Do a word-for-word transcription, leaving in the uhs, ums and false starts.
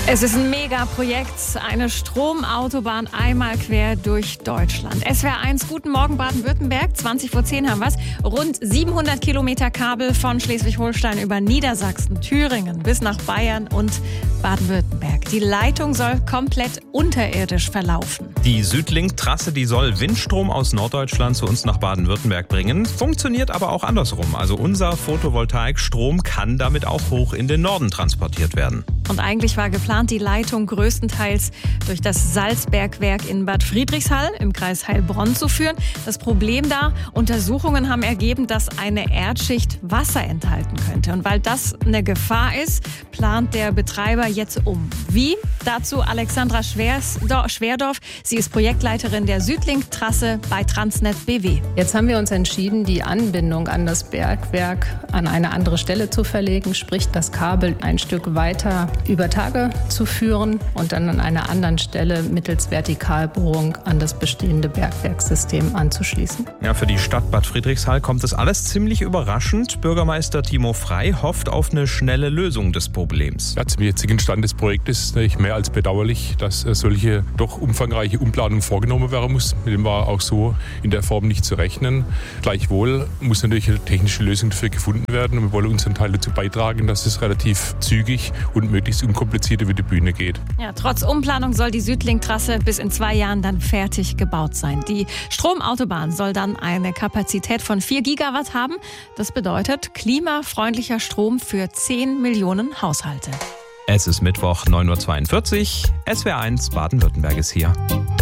Es ist ein Megaprojekt, eine Stromautobahn einmal quer durch Deutschland. S W R eins, guten Morgen Baden-Württemberg, zwanzig vor zehn haben wir es. Rund siebenhundert Kilometer Kabel von Schleswig-Holstein über Niedersachsen, Thüringen bis nach Bayern und Baden-Württemberg. Die Leitung soll komplett unterirdisch verlaufen. Die Südlink-Trasse, die soll Windstrom aus Norddeutschland zu uns nach Baden-Württemberg bringen. Funktioniert aber auch andersrum. Also unser Photovoltaikstrom kann damit auch hoch in den Norden transportiert werden. Und eigentlich war geplant, die Leitung größtenteils durch das Salzbergwerk in Bad Friedrichshall im Kreis Heilbronn zu führen. Das Problem da, Untersuchungen haben ergeben, dass eine Erdschicht Wasser enthalten könnte. Und weil das eine Gefahr ist, plant der Betreiber jetzt um. Wie? Dazu Alexandra Schwerdorf. Sie ist Projektleiterin der Südlink-Trasse bei Transnet B W. Jetzt haben wir uns entschieden, die Anbindung an das Bergwerk an eine andere Stelle zu verlegen, sprich das Kabel ein Stück weiter über Tage zu führen und dann an einer anderen Stelle mittels Vertikalbohrung an das bestehende Bergwerkssystem anzuschließen. Ja, für die Stadt Bad Friedrichshall kommt es alles ziemlich überraschend. Bürgermeister Timo Frey hofft auf eine schnelle Lösung des Problems. Ja, zum jetzigen Stand des Projektes ist natürlich mehr als bedauerlich, dass solche doch umfangreiche Umplanung vorgenommen werden muss. Mit dem war auch so in der Form nicht zu rechnen. Gleichwohl muss natürlich eine technische Lösung dafür gefunden werden. Und wir wollen unseren Teil dazu beitragen, dass es relativ zügig und möglichst unkompliziert über die Bühne geht. Ja, trotz Umplanung soll die Südlink-Trasse bis in zwei Jahren dann fertig gebaut sein. Die Stromautobahn soll dann eine Kapazität von vier Gigawatt haben. Das bedeutet klimafreundlicher Strom für zehn Millionen Haushalte. Es ist Mittwoch, neun Uhr zweiundvierzig. S W R eins Baden-Württemberg ist hier.